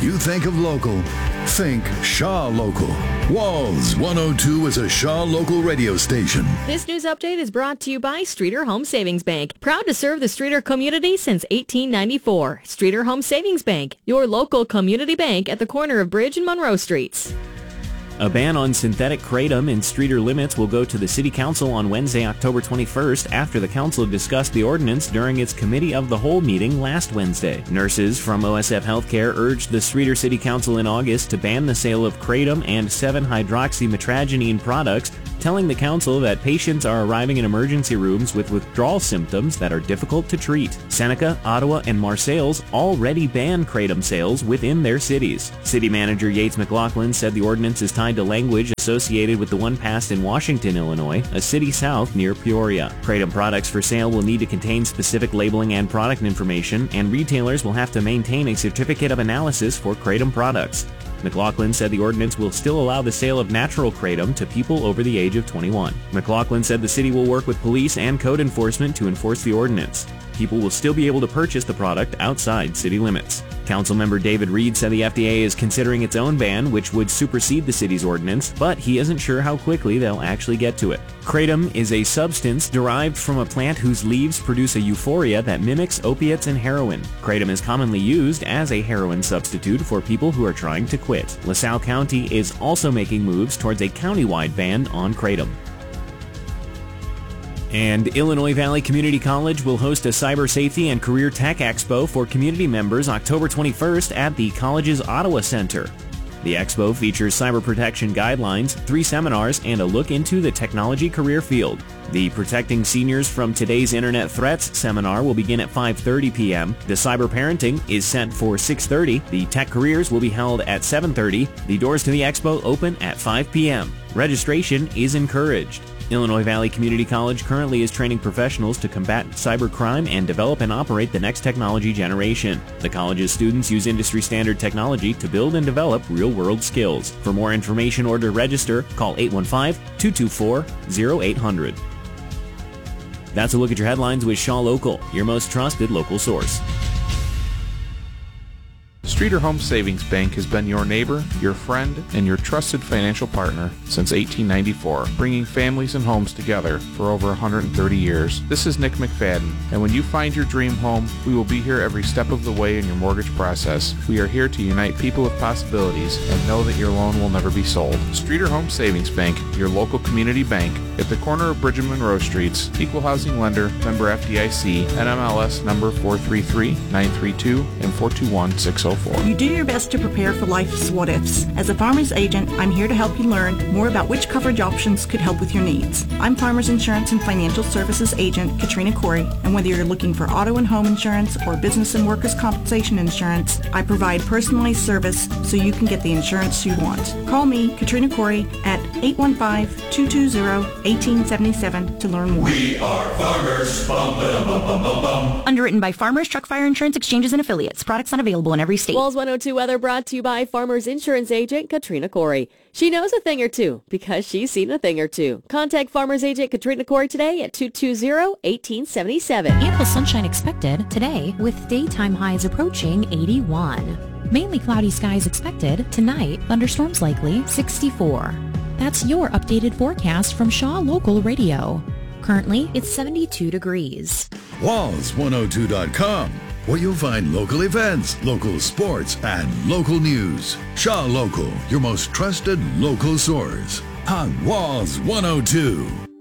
you think of local, think Shaw Local. Walls 102 is a Shaw Local radio station. This news update is brought to you by Streeter Home Savings Bank. Proud to serve the Streeter community since 1894. Streeter Home Savings Bank, your local community bank at the corner of Bridge and Monroe Streets. A ban on synthetic kratom in Streeter limits will go to the City Council on Wednesday, October 21st, after the Council discussed the ordinance during its Committee of the Whole meeting last Wednesday. Nurses from OSF Healthcare urged the Streeter City Council in August to ban the sale of kratom and 7-hydroxymetragenine products, telling the Council that patients are arriving in emergency rooms with withdrawal symptoms that are difficult to treat. Seneca, Ottawa, and Marseilles already ban kratom sales within their cities. City Manager Yates McLaughlin said the ordinance is tied to language associated with the one passed in Washington, Illinois, a city south near Peoria. Kratom products for sale will need to contain specific labeling and product information, and retailers will have to maintain a certificate of analysis for kratom products. McLaughlin said the ordinance will still allow the sale of natural kratom to people over the age of 21. McLaughlin said the city will work with police and code enforcement to enforce the ordinance. People will still be able to purchase the product outside city limits. Councilmember David Reed said the FDA is considering its own ban, which would supersede the city's ordinance, but he isn't sure how quickly they'll actually get to it. Kratom is a substance derived from a plant whose leaves produce a euphoria that mimics opiates and heroin. Kratom is commonly used as a heroin substitute for people who are trying to quit. LaSalle County is also making moves towards a countywide ban on kratom. And Illinois Valley Community College will host a Cyber Safety and Career Tech Expo for community members October 21st at the college's Ottawa Center. The expo features cyber protection guidelines, 3 seminars, and a look into the technology career field. The Protecting Seniors from Today's Internet Threats seminar will begin at 5:30 p.m. The Cyber Parenting is set for 6:30. The Tech Careers will be held at 7:30. The doors to the expo open at 5 p.m. Registration is encouraged. Illinois Valley Community College currently is training professionals to combat cybercrime and develop and operate the next technology generation. The college's students use industry-standard technology to build and develop real-world skills. For more information or to register, call 815-224-0800. That's a look at your headlines with Shaw Local, your most trusted local source. Streeter Home Savings Bank has been your neighbor, your friend, and your trusted financial partner since 1894, bringing families and homes together for over 130 years. This is Nick McFadden, and when you find your dream home, we will be here every step of the way in your mortgage process. We are here to unite people with possibilities and know that your loan will never be sold. Streeter Home Savings Bank, your local community bank, at the corner of Bridge and Monroe Streets, equal housing lender, member FDIC, NMLS number 433-932 and 421-604. You do your best to prepare for life's what-ifs. As a farmer's agent, I'm here to help you learn more about which coverage options could help with your needs. I'm Farmers Insurance and Financial Services Agent Katrina Corey, and whether you're looking for auto and home insurance or business and workers' compensation insurance, I provide personalized service so you can get the insurance you want. Call me, Katrina Corey, at 815-220-1877 to learn more. We are farmers. Bum, ba, bum, bum, bum, bum. Underwritten by Farmers Truck Fire Insurance Exchanges and Affiliates. Products not available in every state. Walls 102 weather brought to you by Farmers Insurance Agent Katrina Corey. She knows a thing or two because she's seen a thing or two. Contact Farmers Agent Katrina Corey today at 220-1877. Ample sunshine expected today with daytime highs approaching 81. Mainly cloudy skies expected tonight. Thunderstorms likely 64. That's your updated forecast from Shaw Local Radio. Currently, it's 72 degrees. Walls102.com, where you'll find local events, local sports, and local news. Shaw Local, your most trusted local source on Walls 102.